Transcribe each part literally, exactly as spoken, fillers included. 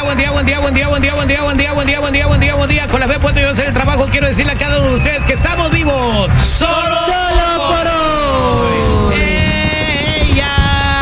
día, buen día, buen día, buen día, buen día, buen día, buen día, buen día, buen día, buen día, buen día. Con la fe puedo hacer el trabajo. Quiero decirle a cada uno de ustedes que estamos vivos. Solo, solo por hoy. Ella.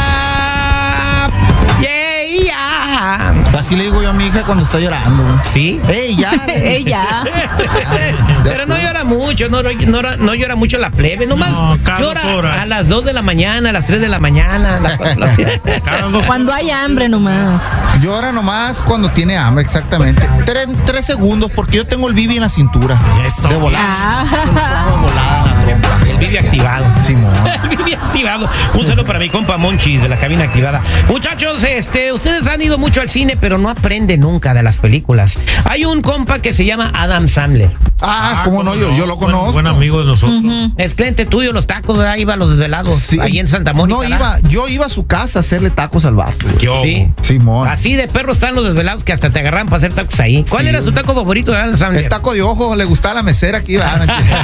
Yeah. Así le digo yo a mi hija cuando está llorando. ¿Sí? Ella. Ella. Pero no llora mucho, no, no, no llora mucho la plebe, nomás no, cada llora dos horas. A las dos de la mañana, a las tres de la mañana. A las cuatro de la... Cada dos Cuando hay hambre nomás. Llora nomás cuando tiene hambre, exactamente. Tres, tres segundos, porque yo tengo el Bibi en la cintura. Eso. De volada. Ah. De volada en la trompa. El Bibi activado. Simón. El Bibi activado. Un saludo para mi compa Monchis de la cabina activada. Muchachos, este, ustedes han ido mucho al cine, pero no aprenden nunca de las películas. Hay un compa que se llama Adam Sandler. Ah, cómo no, yo, yo lo Buen, conozco. buen amigo de nosotros. Uh-huh. Es cliente tuyo, los tacos, ¿verdad? Iba a los desvelados. Sí. Ahí en Santa Mónica. No, ¿verdad? iba, yo iba a su casa a hacerle tacos al vato. güey. Yo. Sí. Simón. Así de perros están los desvelados que hasta te agarran para hacer tacos ahí. ¿Cuál Sí, era su güey. taco favorito de Adam Sandler? El taco de ojo le gustaba la mesera aquí. ¿verdad?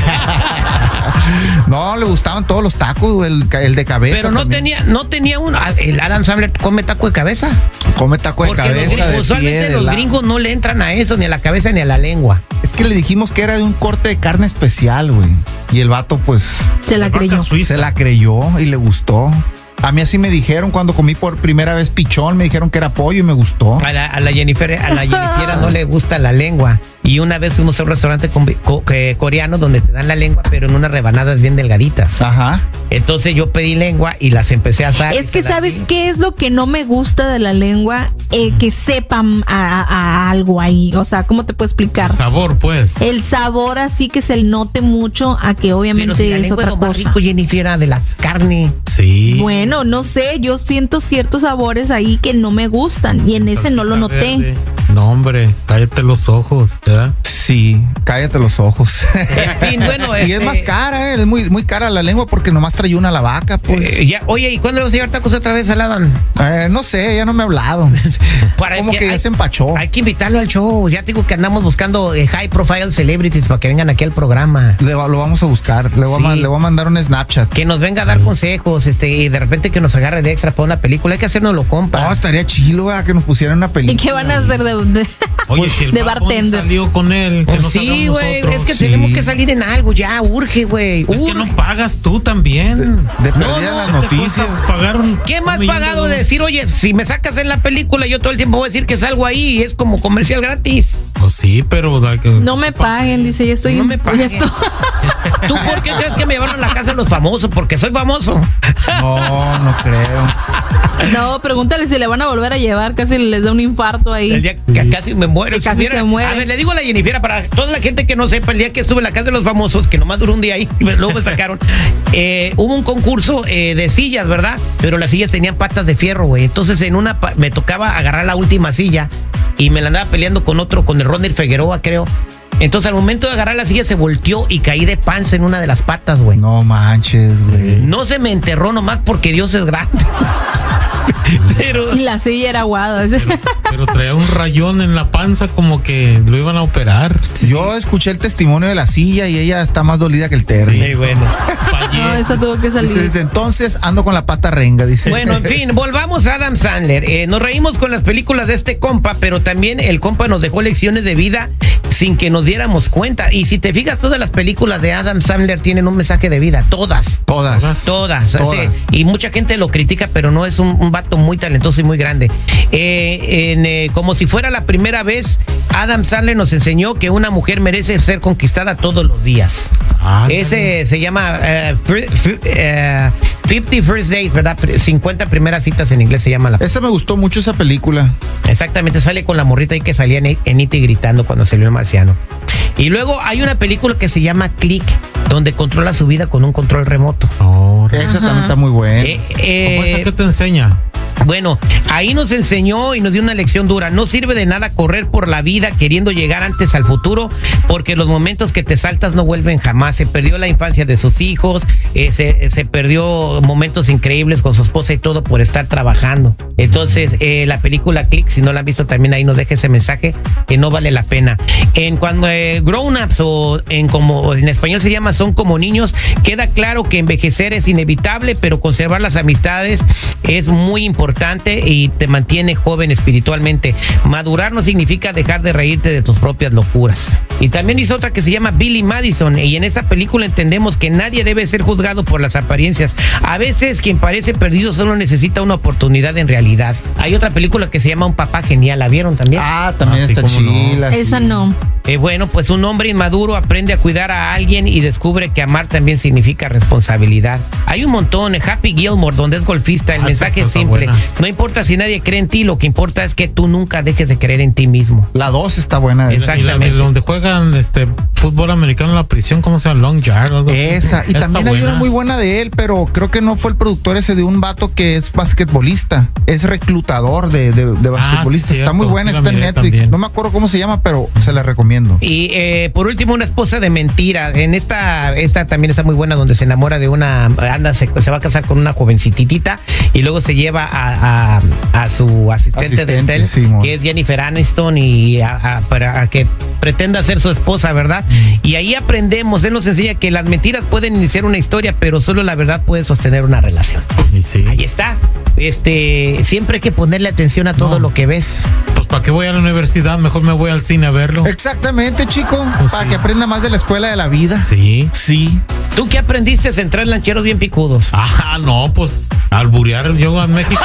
No, le gustaban todos los tacos, güey, el, el de cabeza. Pero no también. tenía, no tenía uno. El Adam Sandler come taco de cabeza. Come taco de Porque cabeza, los gringos, de pie, usualmente de los la- gringos no le entran a eso, ni a la cabeza ni a la lengua. Es que le dijimos que era de un corte de carne especial, güey. Y el vato, pues, Se la Vaca creyó. suiza. se la creyó y le gustó. A mí así me dijeron cuando comí por primera vez pichón, me dijeron que era pollo y me gustó. A la, a la Jennifer, a la Jennifer no le gusta la lengua. Y una vez fuimos a un restaurante con- co- que- coreano donde te dan la lengua, pero en unas rebanadas bien delgaditas. Ajá. Entonces yo pedí lengua y las empecé a asar. Es que Se las ¿sabes di. qué es lo que no me gusta de la lengua? Eh, que sepan a, a algo ahí. O sea, ¿cómo te puedo explicar? Sabor, pues. El sabor así que se note mucho a que Pero obviamente si la es lengua otra es lo más cosa. rico, Jennifer, de la carne. Sí. Bueno, no sé, yo siento ciertos sabores ahí que no me gustan y en ese no lo Salsita noté. verde. No, hombre, cállate los ojos, ¿verdad? Sí, cállate los ojos. En fin, bueno, Y este, es más cara, ¿eh? Es muy, muy cara la lengua porque nomás trae una la vaca, pues. eh, ya, oye, ¿y cuándo le vas a llevar tacos otra vez al Adam? Eh, no sé, ya no me ha hablado. Para Como que ya hay- se empachó. Hay que invitarlo al show. Ya te digo que andamos buscando eh, high profile celebrities para que vengan aquí al programa. Le va- lo vamos a buscar. Le voy, Sí. a, ma- le voy a mandar un Snapchat. Que nos venga a dar consejos, este, y de repente que nos agarre de extra para una película. Hay que hacernos lo compa. No, estaría chilo, ¿verdad? Que nos pusieran una ¿Y película. qué van a hacer de, de- Oye, si el de Bad Bunny bartender? salió con él, que nos sí, hagamos güey, nosotros. es que sí. tenemos que salir en algo ya, urge, güey. Es que urge. no pagas tú también. De No, perdida no, las ¿Qué te noticias. cuesta pagar un- ¿Qué un más millón pagado de dólares? decir, oye, si me sacas en la película, yo todo el tiempo voy a decir que salgo ahí y es como comercial gratis? Pues sí, pero da que- No me paguen, dice, ya estoy No me paguen. ya estoy- ¿Tú por qué crees que me llevaron a la casa de los famosos? Porque soy famoso. No, no creo. No, pregúntale si le van a volver a llevar, casi les da un infarto El ahí. día que casi me muero. Que casi Supiera- se muere. A ver, le digo a la Jennifer, para toda la gente que no sepa, el día que estuve en la casa de los famosos, que nomás duró un día ahí, luego me sacaron, eh, hubo un concurso eh, de sillas, ¿verdad? Pero las sillas tenían patas de fierro, güey. Entonces en una pa- me tocaba agarrar la última silla y me la andaba peleando con otro, con el Ronnie Figueroa, creo. Entonces al momento de agarrar la silla se volteó y caí de panza en una de las patas, güey. No manches, güey. No se me enterró nomás porque Dios es grande. Pero... Y la silla era aguada. Pero traía un rayón en la panza como que lo iban a operar. Yo escuché el testimonio de la silla y ella está más dolida que el terno. Sí. Sí, bueno. Fallé. No, esa tuvo que Dice, salir. desde entonces ando con la pata renga, dice. Bueno, en fin, volvamos a Adam Sandler. Eh, nos reímos con las películas de este compa, pero también el compa nos dejó lecciones de vida sin que nos diéramos cuenta. Y si te fijas, todas las películas de Adam Sandler tienen un mensaje de vida. Todas. Todas. Todas. Todas. Sí. Y mucha gente lo critica, pero no, es un, un vato muy talentoso y muy grande. Eh, en, eh, como si fuera la primera vez, Adam Sandler nos enseñó que una mujer merece ser conquistada todos los días. Ah, Ese se llama eh, fir- fir- eh, fifty First Dates, ¿verdad? cincuenta primeras citas en inglés se llama la. Esa me gustó mucho, esa película. Exactamente, sale con la morrita ahí que salía en, en E T gritando cuando salió el marciano. Y luego hay una película que se llama Click, donde controla su vida con un control remoto. ahora. Esa Ajá. también está muy buena. Eh, eh, ¿Cómo esa que te enseña? Bueno, ahí nos enseñó y nos dio una lección dura. No sirve de nada correr por la vida queriendo llegar antes al futuro, porque los momentos que te saltas no vuelven jamás. Se perdió la infancia de sus hijos, eh, se, se perdió momentos increíbles con su esposa y todo por estar trabajando. Entonces, eh, la película Click, si no la han visto también ahí nos deja ese mensaje que no vale la pena. En cuando eh, Grown Ups, o en como en español se llama Son como niños, queda claro que envejecer es inevitable, pero conservar las amistades es muy importante. importante y te mantiene joven espiritualmente. Madurar no significa dejar de reírte de tus propias locuras. Y también hizo otra que se llama Billy Madison, y en esa película entendemos que nadie debe ser juzgado por las apariencias. A veces quien parece perdido solo necesita una oportunidad en realidad. Hay otra película que se llama Un papá genial, ¿la vieron también? Ah, también Ah, sí, está cómo no. chila. sí. Esa no. Eh, bueno, pues un hombre inmaduro aprende a cuidar a alguien y descubre que amar también significa responsabilidad. Hay un montón, eh, Happy Gilmore, donde es golfista, el Ah, mensaje esa es está simple. buena. No importa si nadie cree en ti, lo que importa es que tú nunca dejes de creer en ti mismo. La dos está buena. Exacto. Y la de Exactamente. donde juegan este fútbol americano en la prisión, ¿cómo se llama? Long Yard o algo así. Esa. Y Está también hay buena. una muy buena de él, pero creo que no fue el productor ese de un vato que es basquetbolista. Es reclutador de, de, de basquetbolistas. sí, está muy cierto, buena, sí la está en miré Netflix. también. No me acuerdo cómo se llama, pero se la recomiendo. Y eh, por último, una esposa de mentira. En esta, esta también está muy buena, donde se enamora de una, anda, se, se va a casar con una jovencititita y luego se lleva a, a, a su asistente, Asistente, de hotel, sí, mon. que es Jennifer Aniston, y a, a- para a que pretenda ser su esposa, ¿verdad? Y ahí aprendemos, él nos enseña que las mentiras pueden iniciar una historia, pero solo la verdad puede sostener una relación. Y sí. Ahí está. Este, siempre hay que ponerle atención a todo No. lo que ves. Pues ¿para qué voy a la universidad? Mejor me voy al cine a verlo. Exactamente, chico. Pues para sí. que aprenda más de la escuela de la vida. Sí. Sí. ¿Tú qué aprendiste a entrar lancheros bien picudos? Ah, no, pues alburear yo a México.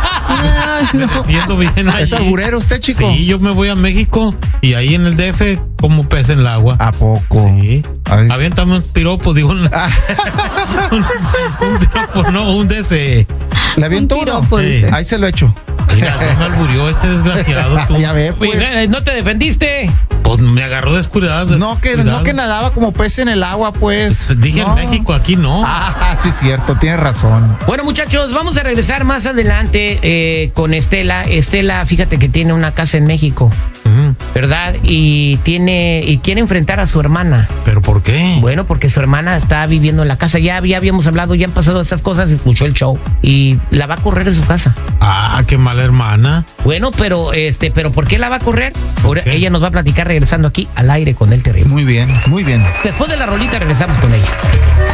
Ay, Me no. defiendo bien allí. ¿Es alburero usted, chico? Sí, yo me voy a México y ahí en el D F como pez en el agua. ¿A poco? Sí. Ay. Aviéntame un piropo, digo, un, Ah, un, un piropo, no, un D C. ¿Le aviento Un uno? piropo, dice. Ahí se lo echo. Mira, ya me alburió este desgraciado. Tú. Ya ve, pues. Oye, ¿no te defendiste? Pues me agarró descuidado. No que, no descuidado. que nadaba como pez en el agua, pues. Te dije No. en México, aquí no. Ah, sí, cierto, tiene razón. Bueno, muchachos, vamos a regresar más adelante eh, con Estela. Estela, fíjate que tiene una casa en México, Ujú. ¿verdad? Y tiene y quiere enfrentar a su hermana. ¿Pero por qué? Bueno, porque su hermana está viviendo en la casa. Ya, ya habíamos hablado, ya han pasado esas cosas, escuchó el show y la va a correr de su casa. Ah, qué mala hermana. Bueno, pero este, pero ¿por qué la va a correr? Por- qué? ella nos va a platicar regresando aquí al aire con El Terrible. Muy bien, muy bien. Después de la rolita regresamos con ella.